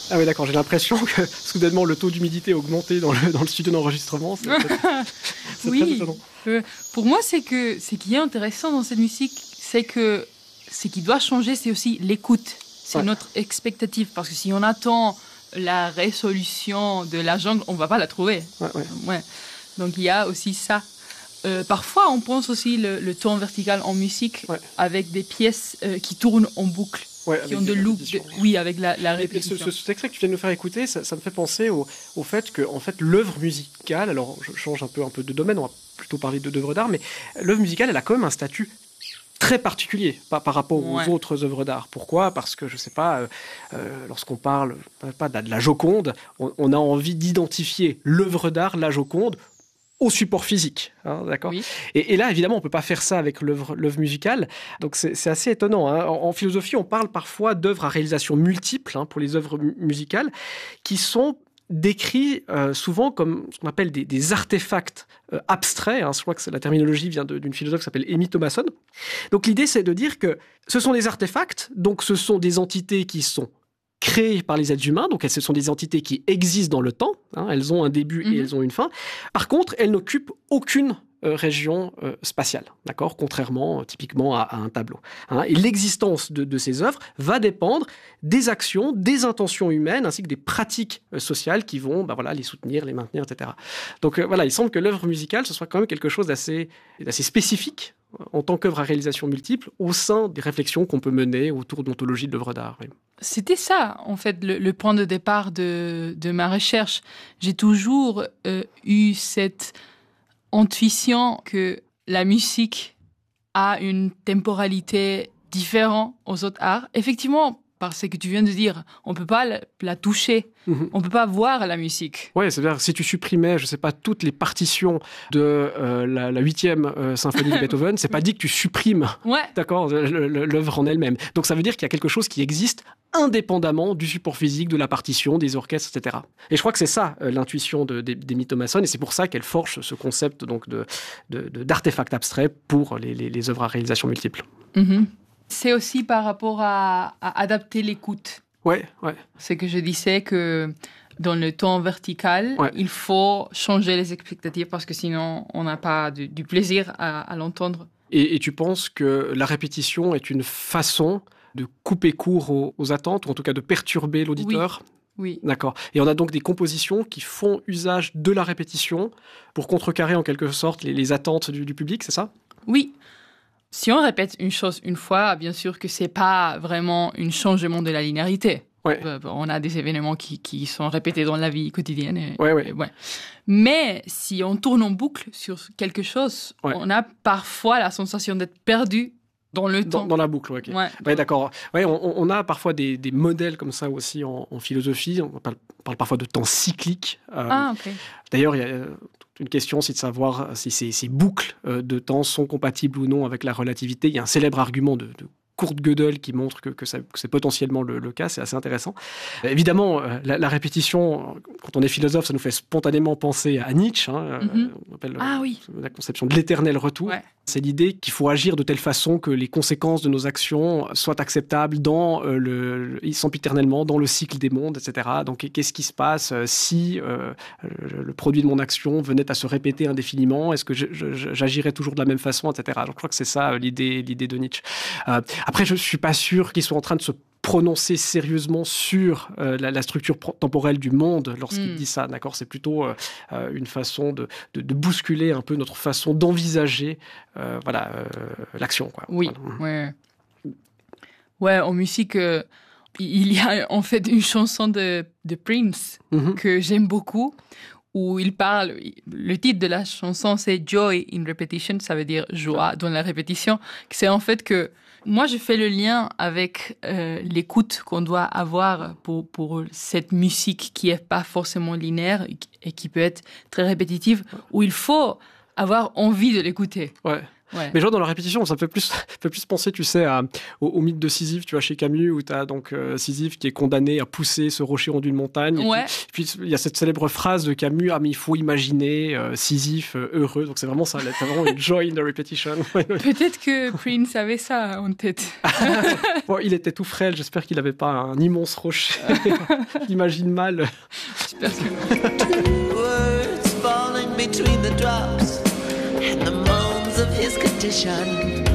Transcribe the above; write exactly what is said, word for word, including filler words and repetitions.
Ah oui, d'accord, j'ai l'impression que soudainement le taux d'humidité a augmenté dans le, dans le studio d'enregistrement. C'est, c'est oui. très étonnant. Euh, pour moi, c'est que ce qui est intéressant dans cette musique, c'est que ce qui doit changer, c'est aussi l'écoute. C'est ouais. notre expectative. Parce que si on attend la résolution de la jungle, on ne va pas la trouver. Ouais, ouais. Ouais. Donc il y a aussi ça. Euh, parfois, on pense aussi le, le ton vertical en musique ouais. avec des pièces euh, qui tournent en boucle. Ouais, qui ont de loop, de, oui, avec la, la répétition. Ce, ce, cet extrait que tu viens de nous faire écouter, ça, ça me fait penser au, au fait que, en fait, l'œuvre musicale, alors je change un peu, un peu de domaine, on va plutôt parler de, d'œuvres d'art, mais l'œuvre musicale, elle a quand même un statut très particulier par, par rapport aux ouais. autres œuvres d'art. Pourquoi ? Parce que, je sais pas, euh, euh, lorsqu'on parle pas de la Joconde, on, on a envie d'identifier l'œuvre d'art, la Joconde, au support physique, hein, d'accord. Oui. Et, et là, évidemment, on ne peut pas faire ça avec l'œuvre, l'œuvre musicale. Donc, c'est, c'est assez étonnant. Hein. En, en philosophie, on parle parfois d'œuvres à réalisation multiple hein, pour les œuvres mu- musicales qui sont décrits euh, souvent comme ce qu'on appelle des, des artefacts euh, abstraits. Hein. Je crois que c'est, la terminologie vient de, d'une philosophe qui s'appelle Amy Thomasson. Donc, l'idée, c'est de dire que ce sont des artefacts, donc ce sont des entités qui sont créées par les êtres humains, donc elles, ce sont des entités qui existent dans le temps, hein, elles ont un début mmh. et elles ont une fin. Par contre, elles n'occupent aucune euh, région euh, spatiale, d'accord, contrairement euh, typiquement à, à un tableau. Hein. Et l'existence de, de ces œuvres va dépendre des actions, des intentions humaines, ainsi que des pratiques euh, sociales qui vont bah, voilà, les soutenir, les maintenir, et cetera. Donc euh, voilà, il semble que l'œuvre musicale, ce soit quand même quelque chose d'assez, d'assez spécifique en tant qu'œuvre à réalisation multiple, au sein des réflexions qu'on peut mener autour d'ontologie de l'œuvre d'art. Oui. C'était ça, en fait, le, le point de départ de, de ma recherche. J'ai toujours euh, eu cette intuition que la musique a une temporalité différente aux autres arts. Effectivement, parce que tu viens de dire, on ne peut pas la, la toucher, mmh. on ne peut pas voir la musique. Oui, c'est-à-dire si tu supprimais, je ne sais pas, toutes les partitions de euh, la, la huitième euh, symphonie de Beethoven, c'est pas dit que tu supprimes ouais. d'accord, l'œuvre en elle-même. Donc ça veut dire qu'il y a quelque chose qui existe indépendamment du support physique, de la partition, des orchestres, et cetera. Et je crois que c'est ça euh, l'intuition de, de, d'Amy Thomasson, et c'est pour ça qu'elle forge ce concept donc, de, de, de, d'artefact abstrait pour les, les, les œuvres à réalisation multiple. Mmh. C'est aussi par rapport à, à adapter l'écoute. Ouais, ouais. C'est que je disais que dans le ton vertical, ouais. il faut changer les expectatives parce que sinon, on n'a pas du, du plaisir à, à l'entendre. Et, et tu penses que la répétition est une façon de couper court aux, aux attentes, ou en tout cas de perturber l'auditeur ? Oui. Oui. D'accord. Et on a donc des compositions qui font usage de la répétition pour contrecarrer en quelque sorte les, les attentes du, du public, c'est ça ? Oui. Si on répète une chose une fois, bien sûr que c'est pas vraiment un changement de la linéarité. Ouais. On a des événements qui, qui sont répétés dans la vie quotidienne. Et, ouais, ouais. Et, ouais. Mais si on tourne en boucle sur quelque chose, ouais. on a parfois la sensation d'être perdu dans le dans, temps. Dans la boucle, ok. Ouais, ouais d'accord. Ouais, on, on a parfois des, des modèles comme ça aussi en, en philosophie. On parle, on parle parfois de temps cyclique. Euh, ah, ok. D'ailleurs, il y a une question, c'est de savoir si ces, ces boucles de temps sont compatibles ou non avec la relativité. Il y a un célèbre argument de, de Kurt Gödel qui montre que, que, ça, que c'est potentiellement le, le cas, c'est assez intéressant. Euh, évidemment, euh, la, la répétition, quand on est philosophe, ça nous fait spontanément penser à Nietzsche, hein, mm-hmm. euh, on appelle ah, euh, oui. la conception de l'éternel retour. Ouais. C'est l'idée qu'il faut agir de telle façon que les conséquences de nos actions soient acceptables dans euh, le, le sempiternellement, dans le cycle des mondes, et cetera. Donc, qu'est-ce qui se passe si euh, le, le produit de mon action venait à se répéter indéfiniment ? Est-ce que je, je, j'agirais toujours de la même façon, et cetera. Donc, je crois que c'est ça l'idée, l'idée de Nietzsche. Euh, après, je ne suis pas sûr qu'ils soient en train de se prononcer sérieusement sur euh, la, la structure pro- temporelle du monde lorsqu'il mm. dit ça, d'accord ? C'est plutôt euh, une façon de, de, de bousculer un peu notre façon d'envisager euh, voilà, euh, l'action, quoi. Oui, voilà. ouais. Ouais, en musique, euh, il y a en fait une chanson de, de Prince mm-hmm. que j'aime beaucoup, où il parle, le titre de la chanson, c'est « Joy in Repetition », ça veut dire « joie ouais. dans la répétition ». C'est en fait que moi, je fais le lien avec euh, l'écoute qu'on doit avoir pour, pour cette musique qui n'est pas forcément linéaire et qui peut être très répétitive, où il faut avoir envie de l'écouter. Ouais. Ouais. Mais genre dans la répétition, ça me fait plus, fait plus penser, tu sais, à, au, au mythe de Sisyphe, tu vois, chez Camus, où tu as donc euh, Sisyphe qui est condamné à pousser ce rocher en d'une montagne. Et ouais. puis il y a cette célèbre phrase de Camus, ah mais il faut imaginer euh, Sisyphe euh, heureux. Donc c'est vraiment ça, c'est vraiment une joy in the repetition. Peut-être que Prince avait ça en tête. Bon, il était tout frêle, j'espère qu'il n'avait pas un immense rocher. J'imagine mal. J'espère que non. Two words falling between the drops and the moans of his condition.